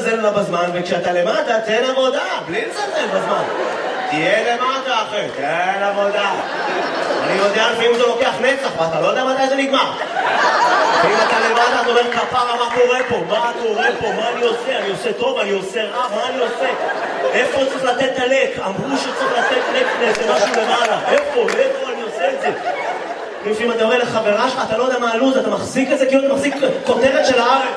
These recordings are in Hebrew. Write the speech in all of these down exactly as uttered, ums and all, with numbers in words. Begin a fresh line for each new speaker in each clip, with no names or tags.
לזלזל לה בזמן, וכשאתה למטה, תן עבודה, בלי לזלזל בזמן. תהיה למטה, אחי, תן עבודה. אני יודע לפעמים זה לוקח נצח, ואתה לא יודע מתי זה נגמר. ואם אתה למטה, אתה אומר, כפרה, מה קורה פה? מה קורה פה? מה אני עושה? אני עושה טוב, אני עושה רע, מה אני עושה? איפה צריך לתת את הלק? אמרו שצריך לתת לק לזה משהו למעלה. איפה? איפה אני עושה את זה? לפעמים אתה אומר לחברה שלך, אתה לא יודע מה הלו"ז, אתה מחזיק את זה כאילו אתה מחזיק כותרת של הארץ.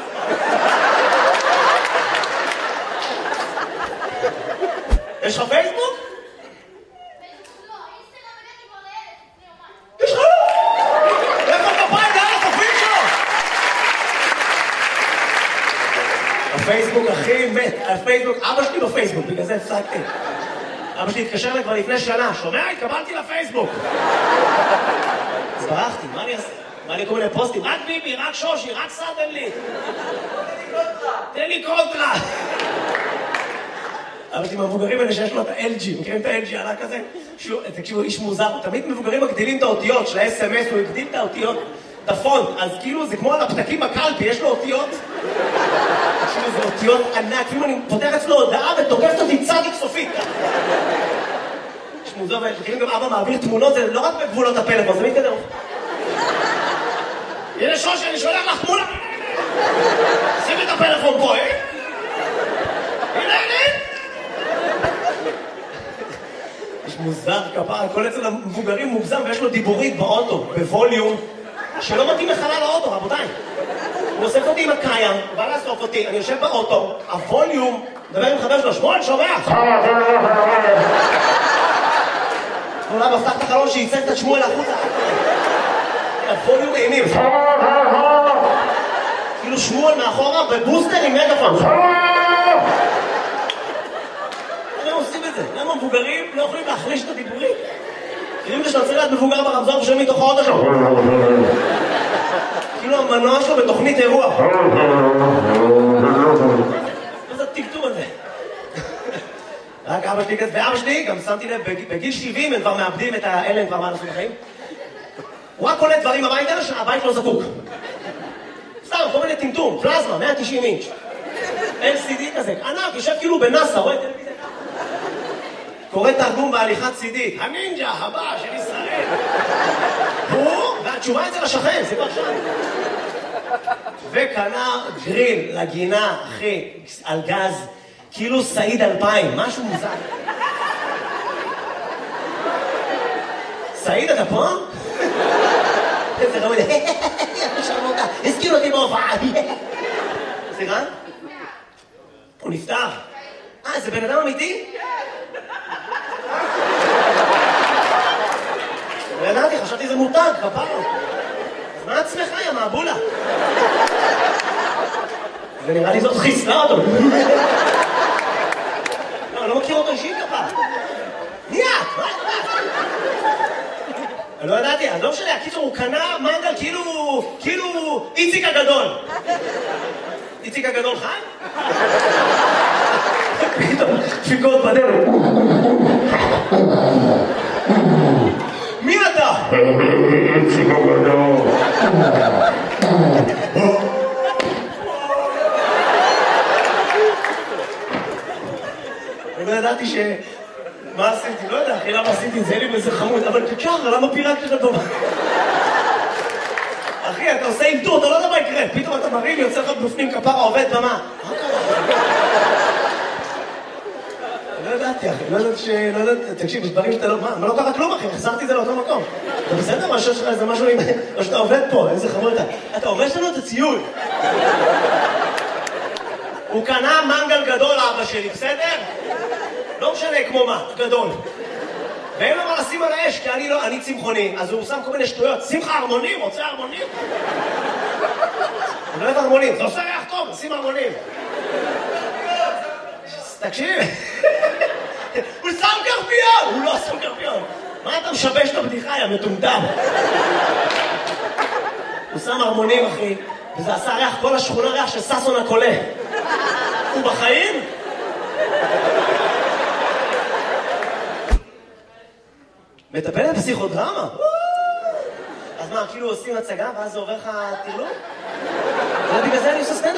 יש לך פייסבוק? יש לך? איפה כפיים? זה על החופים שלו! הפייסבוק הכי מת, הפייסבוק, אבא שלי בפייסבוק, בגלל זה הפסקתי. אבא שלי התקשר לי כבר לפני שנה, שומע? התקבלתי לפייסבוק. אז ברחתי, מה אני אעשה? מה לי כל מיני פוסטים? רק ביבי, רק שושי, רק סרטן לי. תן לי קונטרה. אבא שלי מהמבוגרים האלה שיש לו את ה-אל ג'י, מכירים את ה-אל ג'י עלה כזה? תקשיבו, איש מוזר, תמיד מבוגרים מגדילים את האותיות של ה-אס אם אס, הוא הגדיל את האותיות, את הפונט, אז כאילו זה כמו על הפתקים בקלפי, יש לו אותיות. תקשיבו, זה אותיות ענק, כאילו אני פותח אצלו הודעה ותוקפת אותי צדיק סופית. יש מוזר, וכאילו גם אבא מעביר תמונות, זה לא רק בגבולות הפלאפון, זה מתקדם. הנה שושי, אני שולח לך תמונה. שימי את הפלאפון פה, אה? הנה, הנה. יש מוזר כפרה, כל אצל המבוגרים מוגזם ויש לו דיבורית באוטו, בווליום, שלא מתאים לחלל האוטו, רבותיי. הוא אוסף אותי עם הקיים, הוא בא לאסוף אותי, אני יושב באוטו, הווליום, מדבר עם חבר שלו, שמואל, שומע? אולי מפתח את החלון שייצג את שמואל החוצה. הווליום אימים. כאילו שמואל מאחורה בבוסטר עם מגפון. למה עושים את זה? למה מבוגרים לא יכולים להחליש את הדיבורים? כאילו שאתה צריך להיות מבוגר ברמזור ושומעים מתוך האוטו שלו. כאילו המנוע שלו בתוכנית אירוע. מה זה הטקטום הזה? רק אבא שלי כזה, ואבא שלי, גם שמתי לב, בגיל שבעים הם כבר מאבדים את האלה, הם כבר מה לעשות בחיים. הוא רק קונה דברים הביתה שהבית לא זקוק. סתם, כל מיני טמטום, פלזמה, מאה ותשעים אינץ'. אל סי די כזה, ענק, יושב כאילו בנאסא, רואה טלוויזיה. קורא תרגום בהליכת סי די, הנינג'ה הבא של ישראל. הוא, והתשובה אצל השכן, זה כבר שם. וקנה גריל לגינה, אחי, על גז, כאילו סעיד אלפיים, משהו מוזר. סעיד, אתה פה? איזה רמוד, שרמותה, הזכיר אותי בהופעה. סליחה? הוא נפטר. אה, זה בן אדם אמיתי? לא ידעתי, חשבתי זה מותג, כפרה. אז מה עצמך, יא מעבולה? ונראה לי זאת חיסלה אותו. לא, אני לא מכיר אותו אישית כפרה. מי את? מה את? אני לא ידעתי, אז לא משנה, הקיצור הוא קנה מנגל כאילו, כאילו איציק הגדול. איציק הגדול חי? פתאום, דפיקות בדרך. מי אתה? איציק הגדול. אני לא ידעתי ש... מה עשיתי? לא יודע, אחי, למה עשיתי את זה? אין לי באיזה חמוד, אבל תשאר, למה פירקת את הטובה? אחי, אתה עושה אילתור, אתה לא יודע מה יקרה. פתאום אתה מרים, יוצא לך בפנים כפרה, עובד במה. מה קרה? לא ידעתי, אחי, לא ידעתי ש... לא ידעתי, תקשיב, יש דברים שאתה לא... מה? מה לא קרה כלום, אחי? החזרתי את זה לאותו מקום. אתה בסדר? מה שיש לך איזה משהו עם... או שאתה עובד פה, איזה חמוד אתה. אתה עובד לנו את הציוד. הוא קנה מנגל גדול, אבא שלי, בסדר? לא משנה כמו מה, גדול. ואין לו מה לשים על האש, כי אני לא, אני צמחוני, אז הוא שם כל מיני שטויות. שמחה הרמונים, רוצה הרמונים? אני לא אוהב הרמונים, זה עושה ריח טוב, שים הרמונים. תקשיב, הוא שם קרפיון! הוא לא שם קרפיון. מה אתה משבש את הבדיחה, יא מטומטם? הוא שם הרמונים, אחי, וזה עשה ריח, כל השכונה ריח של ססון הקולה. הוא בחיים? מטפלת בפסיכודרמה? אז מה, כאילו עושים הצגה ואז זה עובר לך תרלום? בגלל זה אני עושה סטנדאפ.